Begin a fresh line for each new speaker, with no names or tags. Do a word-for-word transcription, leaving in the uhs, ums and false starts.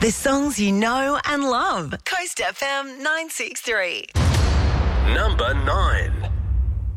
The songs you know and love. Coast F M nine six three.
Number nine.